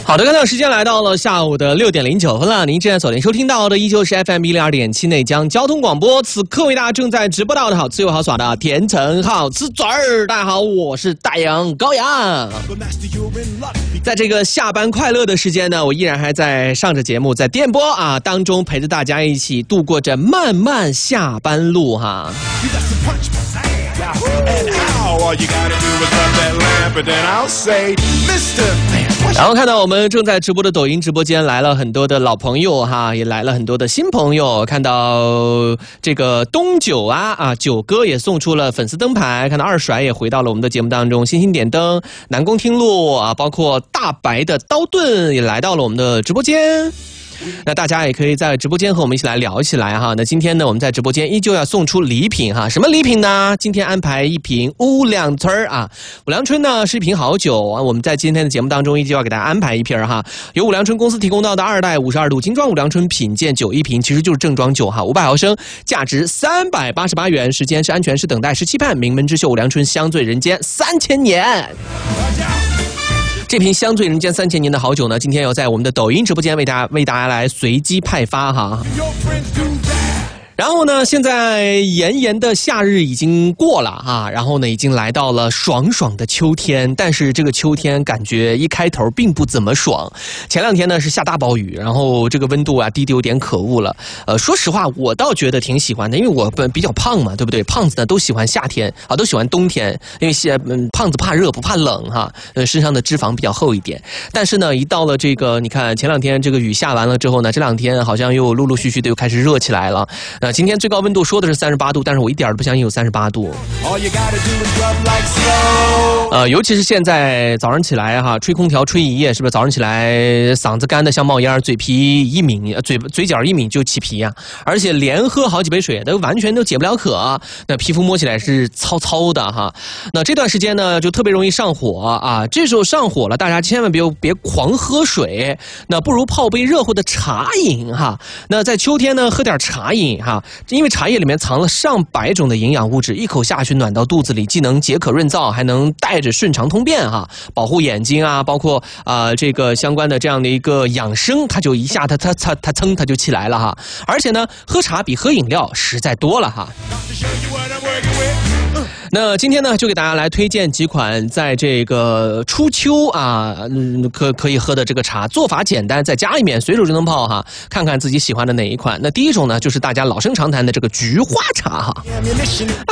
好的，看到时间来到了下午的6点09分了。您正在锁定收听到的依旧是 FM102.7 内江交通广播。此刻为大家正在直播到的好自由好耍的甜橙好吃嘴儿。大家好，我是大洋高阳。在这个下班快乐的时间呢，我依然还在上着节目，在电波当中陪着大家一起度过着漫漫下班路哈。然后看到我们正在直播的抖音直播间来了很多的老朋友哈，也来了很多的新朋友。看到这个东九九哥也送出了粉丝灯牌，看到二甩也回到了我们的节目当中，星星点灯，南宫听路包括大白的刀盾也来到了我们的直播间。那大家也可以在直播间和我们一起来聊起来哈。那今天呢，我们在直播间依旧要送出礼品哈。什么礼品呢？今天安排一瓶五粮春五粮春呢是一瓶好酒我们在今天的节目当中依旧要给大家安排一瓶哈。由五粮春公司提供到的2代52度精装五粮春品鉴酒一瓶，其实就是正装酒哈，500毫升，价值388元，时间是安全是等待是期盼，名门之秀五粮春香醉人间3000年。这瓶香醉人间3000年的好酒呢，今天要在我们的抖音直播间为大家来随机派发哈。然后呢，现在炎炎的夏日已经过了然后呢，已经来到了爽爽的秋天，但是这个秋天感觉一开头并不怎么爽。前2天呢是下大暴雨，然后这个温度低得有点可恶了。说实话，我倒觉得挺喜欢的，因为我比较胖嘛，对不对？胖子呢都喜欢夏天都喜欢冬天，因为胖子怕热不怕冷身上的脂肪比较厚一点。但是呢，一到了这个你看前2天这个雨下完了之后呢，这2天好像又陆陆续续的又开始热起来了。今天最高温度说的是38度，但是我一点都不相信有38度。尤其是现在早上起来吹空调吹一夜，是不是早上起来嗓子干的像冒烟，嘴皮一抿，嘴角一抿就起皮而且连喝好几杯水都完全都解不了渴那皮肤摸起来是糙糙的那这段时间呢就特别容易上火这时候上火了，大家千万别狂喝水，那不如泡杯热乎的茶饮那在秋天呢喝点茶饮因为茶叶里面藏了上百种的营养物质，一口下去暖到肚子里，既能解渴润燥，还能带着顺畅通便保护眼睛包括这个相关的这样的一个养生，它就一下它噌它就起来了而且呢，喝茶比喝饮料实在多了那今天呢，就给大家来推荐几款在这个初秋可以喝的这个茶，做法简单，在家里面随手就能泡看看自己喜欢的哪一款。那第一种呢，就是大家老生常谈的这个菊花茶